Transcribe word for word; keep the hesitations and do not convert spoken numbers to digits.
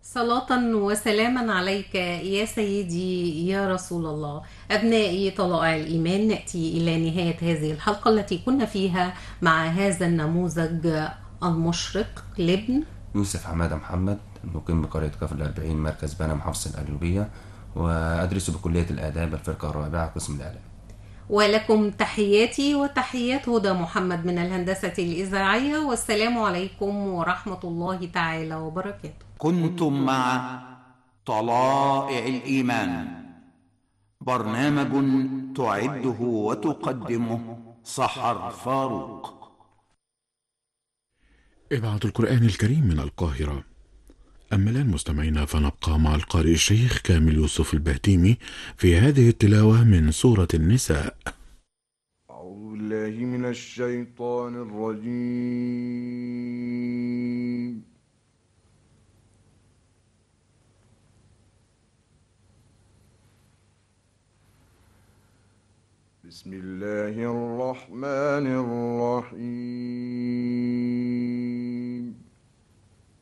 صلاة وسلاما عليك يا سيدي يا رسول الله. أبنائي طلائع الإيمان، نأتي إلى نهاية هذه الحلقة التي كنا فيها مع هذا النموذج المشرق لابن يوسف حمادة محمد، مقيم بقرية كفر الأربعين، مركز بنا، محافظة القليوبية، وأدرس بكلية الآداب الفرقة الرابعة قسم الإعلام. ولكم تحياتي وتحيات هدى محمد من الهندسة الإذاعية، والسلام عليكم ورحمة الله تعالى وبركاته. كنتم مع طلائع الإيمان، برنامج تعده وتقدمه سحر فاروق. إذاعة القرآن الكريم من القاهرة. أما الآن مستمعينا فنبقى مع القارئ الشيخ كامل يوسف البهتيمي في هذه التلاوة من سورة النساء. أعوذ بالله من الشيطان الرجيم. بسم الله الرحمن الرحيم.